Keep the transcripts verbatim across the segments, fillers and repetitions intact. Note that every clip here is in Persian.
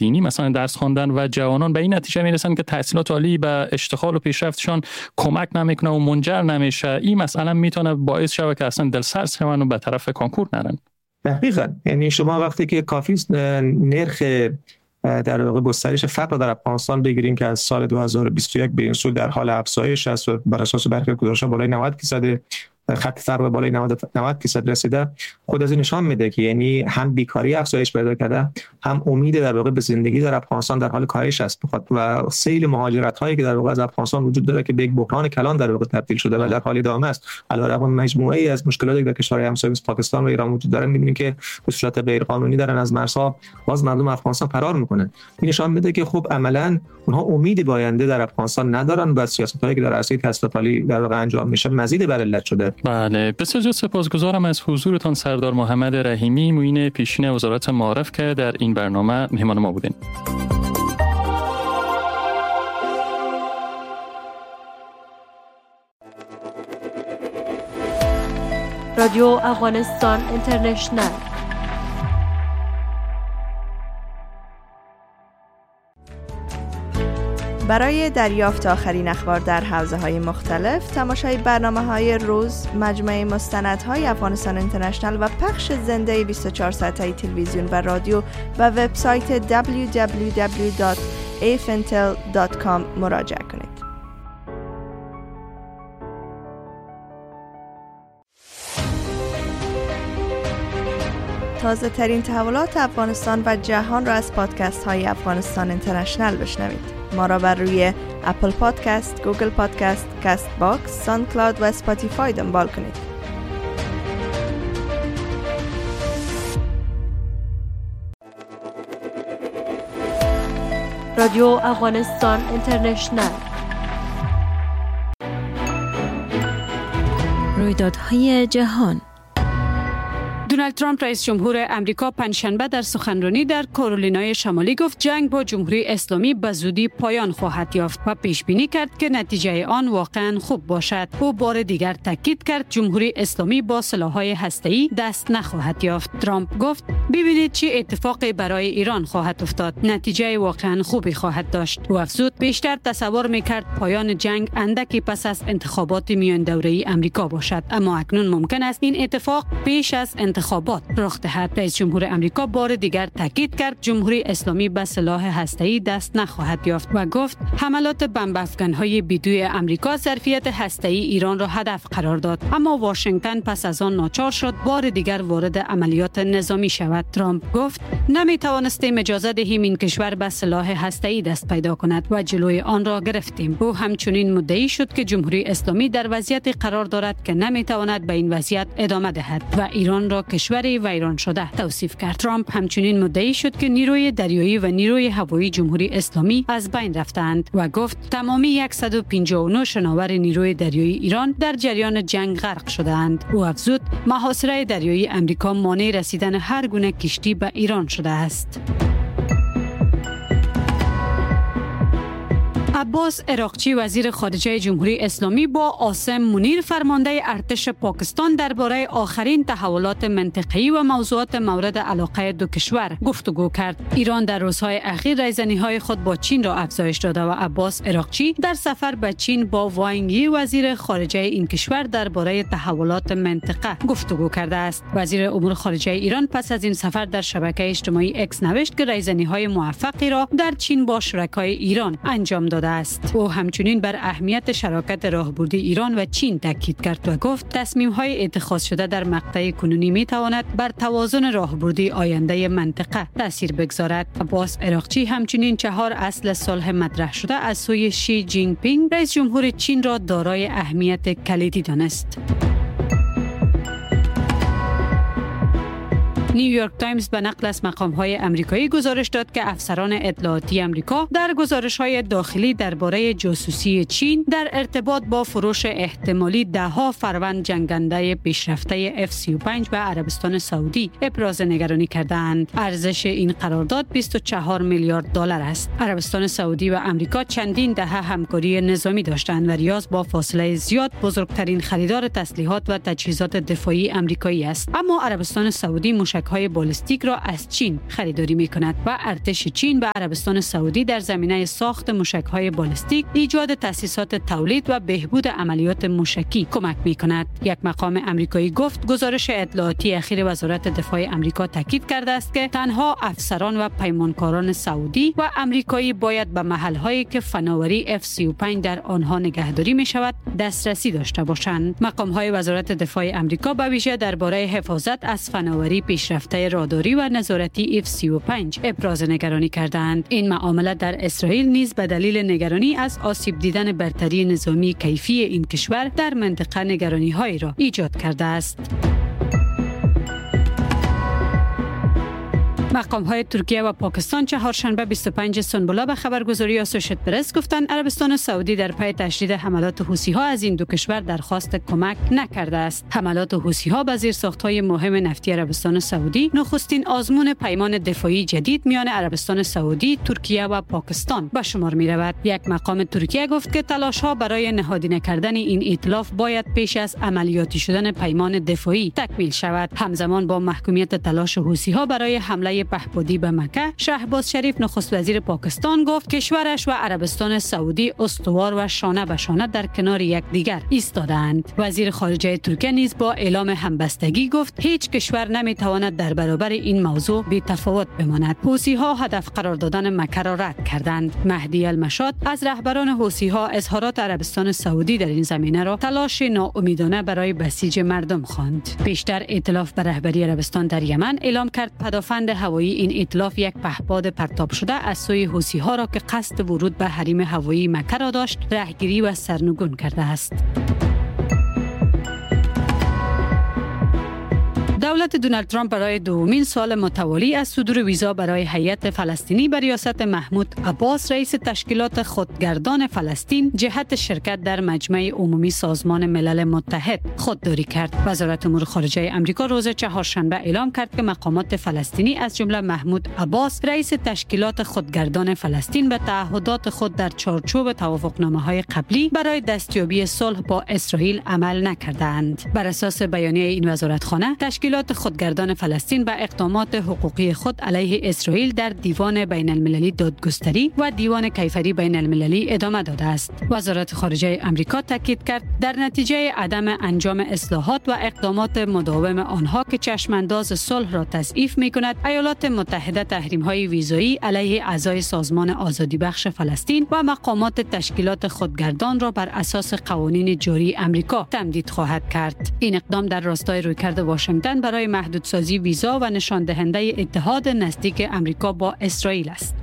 دینی مثلا درس خواندن و جوانان به این نتیجه میرسن که تحصیلات عالی به اشتغال و پیشرفتشان کمک نمیکنه و منجر نمیشه، این مسئله میتونه باعث شود که اصلا دلسرد شون و به طرف کنکور نرن. دقیقاً، یعنی شما وقتی که کافی نرخ در واقع گسترش فقر در افغانستان بگیریم که از سال دو هزار و بیست و یک به این سو در حال افزایش است و بر اساس برخی گزارش‌ها بالای نود درصد خط فقر بالای نود درصد رسیده، خود از این نشان میده که یعنی هم بیکاری افزایش پیدا کرده، هم امید در واقع به زندگی در افغانستان در حال کاهش است و سیل مهاجرت هایی که در واقع از افغانستان وجود داره که به یک بحران کلان در واقع تبدیل شده و در حال ادامه است. علیرغم مجموعه ای از مشکلاتی که در کشورهای همسایه مثل پاکستان و ایران وجود داره، می‌بینیم که به صورت غیر قانونی دارن از مرزها باز مردم افغانستان فرار میکنن. این نشان میده که خب عملاً اونها امید به آینده در افغانستان ندارن و سیاست‌هایی که در عرصه تصفیه‌آلی در واقع انجام میشه مزید بر علت شده. بله، بسیار سپاسگزارم از حضورتان سردار محمد رحیمی، معین پیشین وزارت معارف که در این برنامه مهمان ما بودین. رادیو افغانستان اینترنشنل. برای دریافت آخرین اخبار در حوزه‌های مختلف، تماشای برنامه‌های روز، مجموعه مستندهای افغانستان اینترنشنل و پخش زنده بیست و چهار ساعته تلویزیون و رادیو و وبسایت دبلیو دبلیو دبلیو دات ای اف ان تل دات کام مراجعه کنید. تازه ترین تحولات افغانستان و جهان را از پادکست های افغانستان اینترنشنل بشنوید. ما را بر روی اپل پادکست، گوگل پادکست، کست باکس، ساوند کلاود و اسپاتیفای دنبال کنید. رادیو افغانستان اینترنشنل. رویدادهای جهان. دونالد ترامپ رئیس جمهور امریکا پنجشنبه در سخنرانی در کارولینای شمالی گفت جنگ با جمهوری اسلامی به زودی پایان خواهد یافت و پیش بینی کرد که نتیجه آن واقعا خوب باشد. او بار دیگر تاکید کرد جمهوری اسلامی با سلاح‌های هسته‌ای دست نخواهد یافت. ترامپ گفت ببینید چه اتفاقی برای ایران خواهد افتاد. نتیجه واقعا خوبی خواهد داشت. او افزود بیشتر تصور می‌کرد پایان جنگ اندکی پس از انتخابات میان دوره‌ای امریکا باشد، اما اکنون ممکن است این اتفاق پیش از انتخابات رخ دهد. رئیس جمهور امریکا بار دیگر تاکید کرد جمهوری اسلامی به سلاح هسته‌ای دست نخواهد یافت و گفت حملات بمب افکن‌های بیدوی امریکا ظرفیت هسته‌ای ایران را هدف قرار داد، اما واشنگتن پس از آن ناچار شد بار دیگر وارد عملیات نظامی شود. ترامپ گفت نمی‌توانستیم اجازه دهیم این کشور به سلاح هسته‌ای دست پیدا کند و جلوی آن را گرفتیم. او همچنین مدعی شد که جمهوری اسلامی در وضعیتی قرار دارد که نمی‌تواند به این وضعیت ادامه دهد و ایران را کشوری ویران شده توصیف کرد. ترامپ همچنین مدعی شد که نیروی دریایی و نیروی هوایی جمهوری اسلامی از بین رفتند و گفت تمامی صد و پنجاه و نه شناور نیروی دریایی ایران در جریان جنگ غرق شده‌اند. او افزود محاصره دریایی امریکا مانع رسیدن هر گونه کشتی به ایران شده است. عباس عراقچی وزیر خارجه جمهوری اسلامی با عاصم منیر فرمانده ارتش پاکستان درباره آخرین تحولات منطقه‌ای و موضوعات مورد علاقه دو کشور گفتگو کرد. ایران در روزهای اخیر رایزنی‌های خود با چین را افزایش داده و عباس عراقچی در سفر به چین با وانگ یی وزیر خارجه این کشور درباره تحولات منطقه گفتگو کرده است. وزیر امور خارجه ایران پس از این سفر در شبکه اجتماعی اکس نوشت که رایزنی‌های موفقی را در چین با شرکای ایران انجام داده است. او همچنین بر اهمیت شراکت راهبردی ایران و چین تاکید کرد و گفت تصمیم‌های اتخاذ شده در مقطع کنونی می‌تواند بر توازن راهبردی آینده منطقه تاثیر بگذارد. عباس عراقچی همچنین چهار اصل صلح مطرح شده از سوی شی جین پینگ رئیس جمهور چین را دارای اهمیت کلیدی دانست. نیویورک تایمز به نقل از مقام‌های آمریکایی گزارش داد که افسران اطلاعاتی آمریکا در گزارش‌های داخلی درباره جاسوسی چین در ارتباط با فروش احتمالی ده‌ها فروند جنگنده پیشرفته اف سی و پنج به عربستان سعودی ابراز نگرانی کردند. ارزش این قرارداد بیست و چهار میلیارد دلار است. عربستان سعودی و آمریکا چندین دهه همکاری نظامی داشتند و ریاض با فاصله زیاد بزرگترین خریدار تسلیحات و تجهیزات دفاعی آمریکایی است. اما عربستان سعودی مشکل موشک‌های بالستیک را از چین خریداری می‌کند و ارتش چین به عربستان سعودی در زمینه ساخت موشک‌های بالستیک، ایجاد تأسیسات تولید و بهبود عملیات موشکی کمک می‌کند. یک مقام آمریکایی گفت گزارش اطلاعاتی اخیر وزارت دفاع آمریکا تاکید کرده است که تنها افسران و پیمانکاران سعودی و آمریکایی باید به محل‌هایی که فناوری اف سی و پنج در آنها نگهداری می‌شود دسترسی داشته باشند. مقام‌های وزارت دفاع آمریکا به ویژه درباره حفاظت از فناوری پیشرفته راداری و نظارتی اف سی و پنج ابراز نگرانی کردند. این معامله در اسرائیل نیز به دلیل نگرانی از آسیب دیدن برتری نظامی کیفی این کشور در منطقه نگرانی‌هایی را ایجاد کرده است. مقام‌های ترکیه و پاکستان چهارشنبه بیست و پنج سنبله به خبرگزاری اسوشییتد پرس گفتند عربستان سعودی در پی تشدید حملات حوثی‌ها از این دو کشور درخواست کمک نکرده است. حملات حوثی‌ها به زیرساخت‌های مهم نفتی عربستان سعودی نخستین آزمون پیمان دفاعی جدید میان عربستان سعودی، ترکیه و پاکستان به شمار می‌رود. یک مقام ترکیه گفت که تلاش‌ها برای نهادینه کردن این ائتلاف باید پیش از عملیاتی شدن پیمان دفاعی تکمیل شود. همزمان با محکومیت تلاش حوثی‌ها برای حمله پهپادی به مکه، شهباز شریف نخست وزیر پاکستان گفت کشورش و عربستان سعودی استوار و شانه به شانه در کنار یکدیگر ایستادند. وزیر خارجه ترکیه نیز با اعلام همبستگی گفت هیچ کشور نمیتواند در برابر این موضوع بی تفاوت بماند. حوثی‌ها هدف قرار دادن مکه را رد کردند. مهدی المشاد از رهبران حوثی‌ها اظهارات عربستان سعودی در این زمینه را تلاش ناامیدانه برای بسیج مردم خواند. بیشتر ائتلاف به رهبری عربستان در یمن اعلام کرد پدافند هوایی این ائتلاف یک پهپاد پرتاب شده از سوی حوثی‌ها را که قصد ورود به حریم هوایی مکه را داشت رهگیری و سرنگون کرده است. دولت دونالد ترامپ برای دومین سال متوالی از صدور ویزا برای هیئت فلسطینی به ریاست محمود عباس رئیس تشکیلات خودگردان فلسطین جهت شرکت در مجمع عمومی سازمان ملل متحد خودداری کرد. وزارت امور خارجه آمریکا روز چهارشنبه اعلام کرد که مقامات فلسطینی از جمله محمود عباس رئیس تشکیلات خودگردان فلسطین به تعهدات خود در چارچوب توافقنامه‌های قبلی برای دستیابی صلح با اسرائیل عمل نکردند. بر اساس بیانیه این وزارتخانه، تشکیلات خودگردان فلسطین به اقدامات حقوقی خود علیه اسرائیل در دیوان بین المللی دادگستری و دیوان کیفری بین المللی ادامه داده است. وزارت خارجه آمریکا تاکید کرد در نتیجه عدم انجام اصلاحات و اقدامات مداوم آنها که چشمانداز صلح را تضعیف می‌کند، ایالات متحده تحریم‌های ویزایی علیه اعضای سازمان آزادی بخش فلسطین و مقامات تشکیلات خودگردان را بر اساس قوانین جاری آمریکا تمدید خواهد کرد. این اقدام در راستای رویکرد واشنگتن برای محدودسازی ویزا و نشان دهنده اتحاد نزدیک آمریکا با اسرائیل است.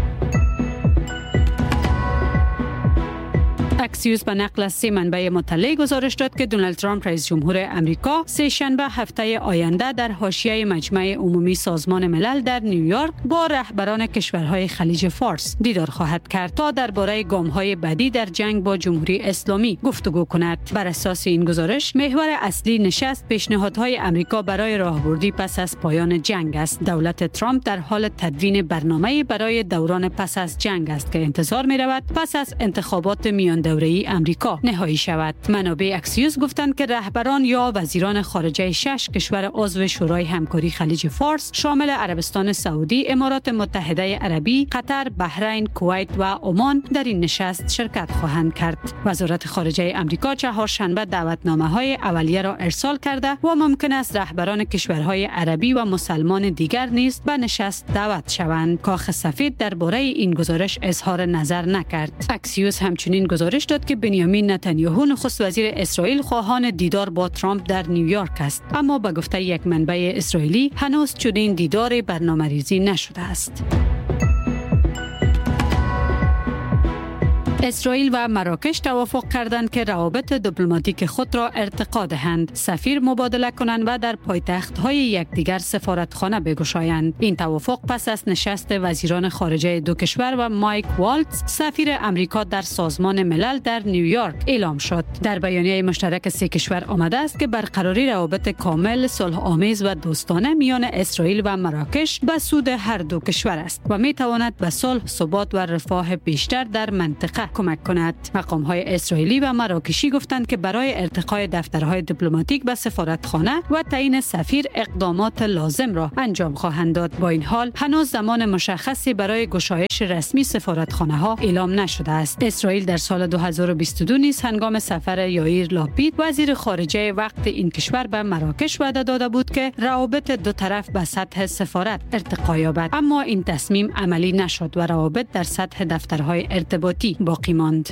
اکسیوس به نقل از سه منبع مطلع گزارش داد که دونالد ترامپ رئیس جمهور آمریکا سه شنبه هفته آینده در حاشیه مجمع عمومی سازمان ملل در نیویورک با رهبران کشورهای خلیج فارس دیدار خواهد کرد تا درباره گام‌های بعدی در جنگ با جمهوری اسلامی گفتگو کند. بر اساس این گزارش، محور اصلی نشست پیشنهادهای آمریکا برای راهبردی پس از پایان جنگ است. دولت ترامپ در حال تدوین برنامه‌ای برای دوران پس از جنگ است که انتظار می‌رود پس از انتخابات میان دوره‌ای آمریکا نهایی شود. منابع اکسیوس گفتند که رهبران یا وزیران خارجه شش کشور عضو شورای همکاری خلیج فارس شامل عربستان سعودی، امارات متحده عربی، قطر، بحرین، کویت و عمان در این نشست شرکت خواهند کرد. وزارت خارجه آمریکا چهارشنبه دعوتنامه‌های اولیه را ارسال کرده و ممکن است رهبران کشورهای عربی و مسلمان دیگر نیز به نشست دعوت شوند. کاخ سفید درباره این گزارش اظهار نظر نکرد. اکسیوس همچنین گزارش داد که بنیامین نتانیاهو نخست وزیر اسرائیل خواهان دیدار با ترامپ در نیویورک است، اما به گفته یک منبع اسرائیلی هنوز چنین دیدار برنامه‌ریزی نشده است. اسرائیل و مراکش توافق کردند که روابط دیپلماتیک خود را ارتقا دهند، سفیر مبادله کنند و در پایتخت‌های یکدیگر سفارتخانه بگشایند. این توافق پس از نشست وزیران خارجه دو کشور و مایک والتز، سفیر امریکا در سازمان ملل در نیویورک اعلام شد. در بیانیه مشترک سه کشور آمده است که برقراری روابط کامل، صلح‌آمیز و دوستانه میان اسرائیل و مراکش به سود هر دو کشور است و می تواند به صلح، ثبات و رفاه بیشتر در منطقه کمک کند. مقام‌های اسرائیلی و مراکشی گفتند که برای ارتقای دفترهای دیپلماتیک به سفارتخانه و تعیین سفیر اقدامات لازم را انجام خواهند داد. با این حال هنوز زمان مشخصی برای گشایش رسمی سفارتخانه‌ها اعلام نشده است. اسرائیل در سال دو هزار و بیست و دو نیز هنگام سفر یائیر لاپید وزیر خارجه وقت این کشور به مراکش وعده داده بود که روابط دو طرف به سطح سفارت ارتقا یابد، اما این تصمیم عملی نشد و روابط در سطح دفترهای ارتباطی باقی ماند.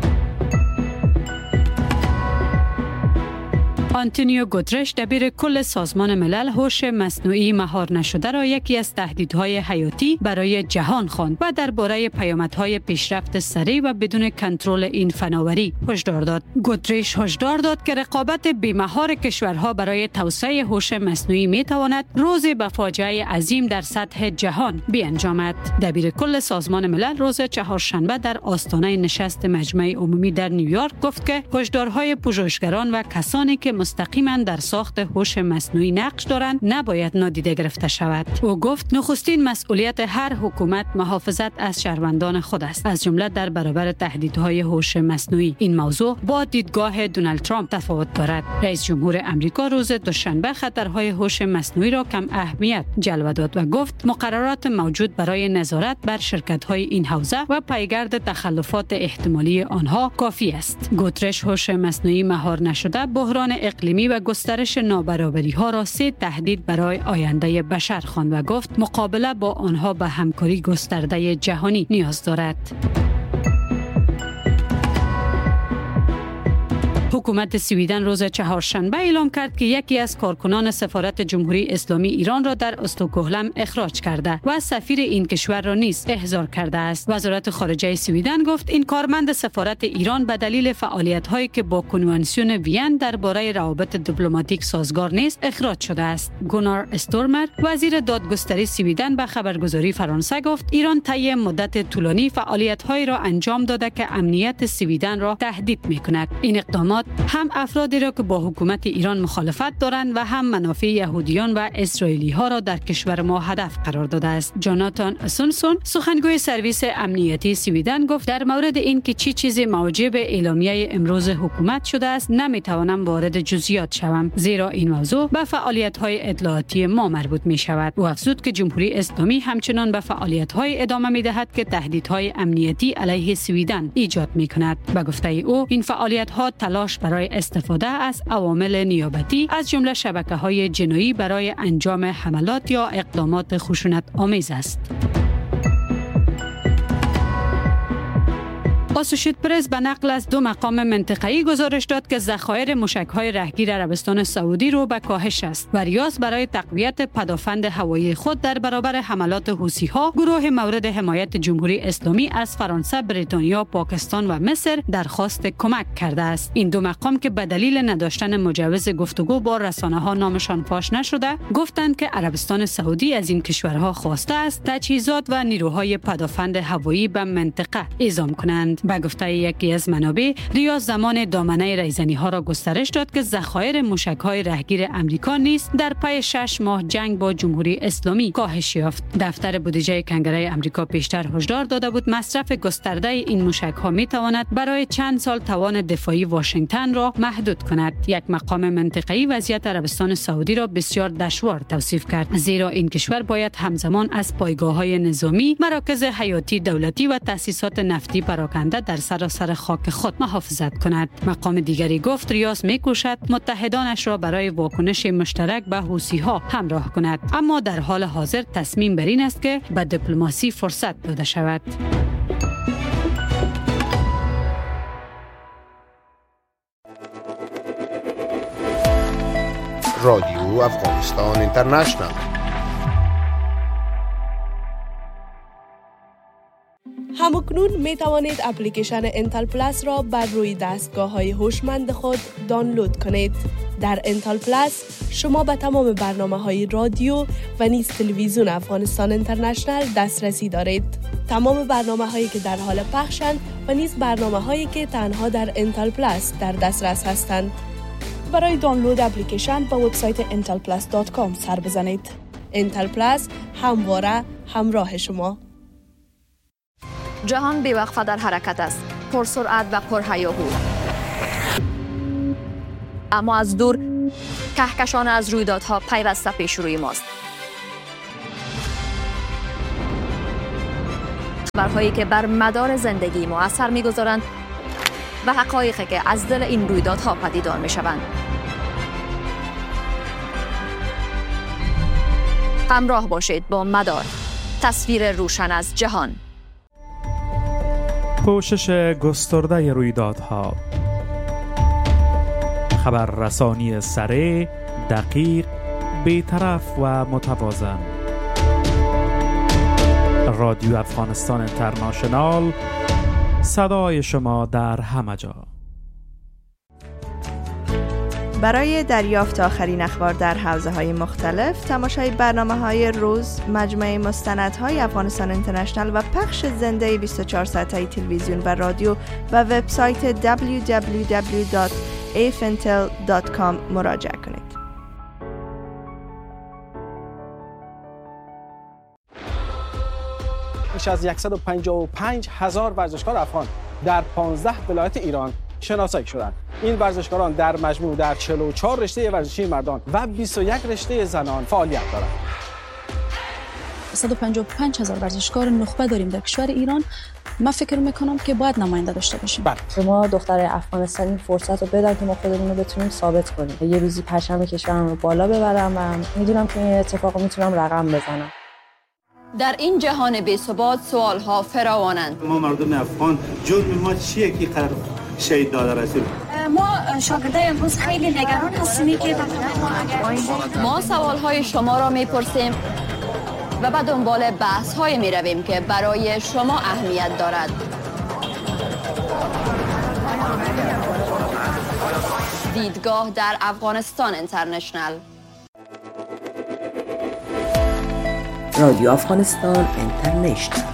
آنتونیو گوترش دبیر کل سازمان ملل هوش مصنوعی مهار نشده را یکی از تهدیدهای حیاتی برای جهان خواند و درباره پیامدهای پیشرفت سریع و بدون کنترل این فناوری هشدار داد. گوترش هشدار داد که رقابت بی‌مهار کشورها برای توسعه هوش مصنوعی میتواند روزی به فاجعه عظیم در سطح جهان بیانجامد. دبیر کل سازمان ملل روز چهارشنبه در آستانه نشست مجمع عمومی در نیویورک گفت که هشدارهای پژوهشگران و کسانی که مستقیما در ساخت هوش مصنوعی نقش دارند نباید نادیده گرفته شود. او گفت نخستین مسئولیت هر حکومت محافظت از شهروندان خود است، از جمله در برابر تهدیدهای هوش مصنوعی. این موضوع با دیدگاه دونالد ترامپ تفاوت دارد. رئیس جمهور امریکا روز دوشنبه خطرهای هوش مصنوعی را کم اهمیت جلوه داد و گفت مقررات موجود برای نظارت بر شرکت‌های این حوزه و پیگرد تخلفات احتمالی آنها کافی است. گوترش هوش مصنوعی مهار نشده بحران اقلیمی و گسترش نابرابری‌ها را سه تهدید برای آینده بشر خواند و گفت مقابله با آنها به همکاری گسترده جهانی نیاز دارد. حکومت سویدن روز چهارشنبه اعلام کرد که یکی از کارکنان سفارت جمهوری اسلامی ایران را در استکهلم اخراج کرده و سفیر این کشور را نیز احضار کرده است. وزارت خارجه سویدن گفت این کارمند سفارت ایران به دلیل فعالیت‌هایی که با کنوانسیون وین درباره روابط دیپلماتیک سازگار نیست اخراج شده است. گونار استورمر وزیر دادگستری سویدن به خبرگزاری فرانسه گفت ایران طی مدت طولانی فعالیت‌هایی را انجام داده که امنیت سویدن را تهدید می‌کند. این اقدامات هم افرادی را که با حکومت ایران مخالفت دارند و هم منافع یهودیان و اسرائیلی ها را در کشور ما هدف قرار داده است. جاناتان اسونسون سخنگوی سرویس امنیتی سویدن گفت در مورد این که چی چیزی موجب اعلامیه امروز حکومت شده است نمیتوانم وارد جزئیات شوم، زیرا این موضوع به فعالیت های اطلاعاتی ما مربوط می شود. او افزود که جمهوری اسلامی همچنان به فعالیت های ادامه می دهد که تهدیدهای امنیتی علیه سویدن ایجاد می کند. به گفته او این فعالیت ها تلاش برای استفاده از عوامل نیابتی از جمله شبکه‌های جنایی برای انجام حملات یا اقدامات خشونت آمیز است. آسوشیت پرس به نقل از دو مقام منطقه‌ای گزارش داد که ذخایر موشک‌های رهگیر عربستان سعودی رو به کاهش است و ریاض برای تقویت پدافند هوایی خود در برابر حملات حوثی‌ها گروه مورد حمایت جمهوری اسلامی از فرانسه، بریتانیا، پاکستان و مصر درخواست کمک کرده است. این دو مقام که به دلیل نداشتن مجوز گفتگو با رسانه‌ها نامشان فاش نشده، گفتند که عربستان سعودی از این کشورها خواسته است تجهیزات و نیروهای پدافند هوایی به منطقه اعزام کنند. به گفته یکی از منابع، ریاض زمان دامنه ریزنی ها را گسترش داد که ذخایر موشک های رهگیر امریکا نیز در پی شش ماه جنگ با جمهوری اسلامی کاهش یافت. دفتر بودجه کنگره امریکا پیشتر هشدار داده بود مصرف گسترده این موشک ها می تواند برای چند سال توان دفاعی واشنگتن را محدود کند. یک مقام منطقه‌ای وضعیت عربستان سعودی را بسیار دشوار توصیف کرد، زیرا این کشور باید همزمان از پایگاه‌های نظامی، مراکز حیاتی دولتی و تأسیسات نفتی پراکنده در سراسر خاک خود محافظت کند. مقام دیگری گفت ریاض می‌کوشد متحدانش را برای واکنش مشترک به حوثی‌ها همراه کند، اما در حال حاضر تصمیم بر این است که به دیپلماسی فرصت داده شود. رادیو افغانستان اینترنشنال. همکنون می توانید اپلیکیشن انتل پلاس را بر روی دستگاه های هوشمند خود دانلود کنید. در انتل پلاس شما به تمام برنامه های رادیو و نیز تلویزیون افغانستان اینترنشنال دسترسی دارید. تمام برنامه هایی که در حال پخشند و نیز برنامه هایی که تنها در انتل پلاس در دسترس هستند. برای دانلود اپلیکیشن به وبسایت انتل پلاس دات کام سر بزنید. انتل پلاس همواره همراه شما. جهان بی‌وقفه در حرکت است. پرسرعت و پرهیاهو. اما از دور کهکشان از رویدادها پیوسته پیش روی ماست. خبرهایی که بر مدار زندگی ما اثر می‌گذارند و حقایقی که از دل این رویدادها پدیدار می‌شوند. همراه باشید با مدار، تصویر روشن از جهان. پوشش گسترده رویدادها، خبررسانی سریع، دقیق، بی‌طرف و متوازن. رادیو افغانستان اینترنشنال، صدای شما در همه جا. برای دریافت آخرین اخبار در حوزه‌های مختلف، تماشای برنامه‌های روز، مجموعه مستندهای افغانستان اینترنشنال و پخش زنده بیست و چهار ساعته تلویزیون و رادیو و وبسایت دبلیو دبلیو دبلیو دات ای اف انتل دات کام مراجعه کنید. بیش از صد و پنجاه و پنج هزار ورزشکار افغان در پانزده ولایت ایران شناسایی شدند. این ورزشکاران در مجموع در چهل و چهار رشته ورزشی مردان و بیست و یک رشته زنان فعالیت دارند. صد و پنجاه و پنج هزار ورزشکار نخبه داریم در کشور ایران. من فکر میکنم که باید نماینده داشته باشیم. بله. شما دختر افغانستانی فرصت رو بدن که ما خودمون رو بتونیم ثابت کنیم. یه روزی پرچم کشورم رو بالا ببرم و میدونم که این اتفاقو میتونم رقم بزنم. در این جهان بی‌ثبات سوال‌ها فراوانند. ما مردم افغان جرم ما چیه که قرار شهید داده رسول؟ ما شاگردای امروز خیلی نگران هستیم که ما سوال‌های شما را می‌پرسیم و به دنبال بحث‌های می‌رویم که برای شما اهمیت دارد. دیدگاه در افغانستان اینترنشنال. رادیو افغانستان اینترنشنال.